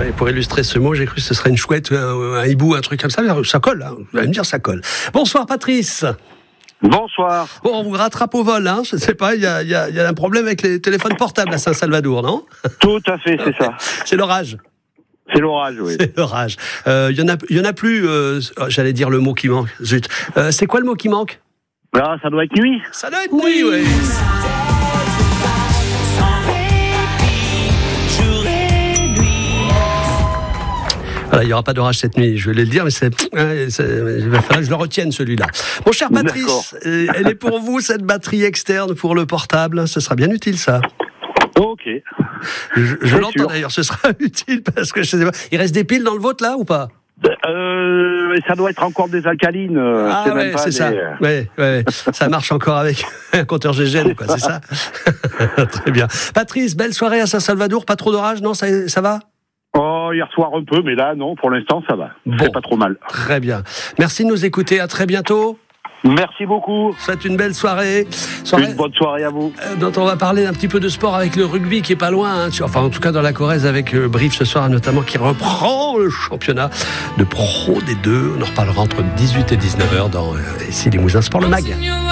Ouais, pour illustrer ce mot, j'ai cru que ce serait une chouette, un hibou, un truc comme ça. Ça colle, hein. Vous allez me dire, ça colle. Bonsoir Patrice. Bonsoir. Bon, on vous rattrape au vol, hein. Je ne sais pas, il y a un problème avec les téléphones portables à Saint-Salvador, non? Tout à fait, c'est ça. C'est l'orage. C'est l'orage, oui. C'est l'orage. Il y en a plus, j'allais dire le mot qui manque. Zut. C'est quoi le mot qui manque? Ah, ça doit être nuit. Ça doit être nuit, oui. Voilà, il n'y aura pas d'orage cette nuit, je vais le dire, mais il va falloir que je le retienne celui-là. Mon cher Patrice, elle est pour vous cette batterie externe pour le portable, ce sera bien utile ça. Ok. Je l'entends d'ailleurs, ce sera utile parce que je sais pas, il reste des piles dans le vôtre là ou pas? Ça doit être encore des alcalines. C'est ça. Ouais. Ça marche encore avec un compteur GGN, quoi, c'est ça. Très bien. Patrice, belle soirée à Saint-Salvador, pas trop d'orage, non, ça va? Oh, hier soir un peu, mais là, non, pour l'instant, ça va. Bon, c'est pas trop mal. Très bien. Merci de nous écouter, à très bientôt. Merci beaucoup. Faites une belle soirée. Une bonne soirée à vous. Dont on va parler un petit peu de sport avec le rugby qui est pas loin. Enfin, en tout cas, dans la Corrèze avec Brive ce soir, notamment, qui reprend le championnat de Pro D2. On en reparlera entre 18 et 19h dans ici Limousin Sport, le MAG.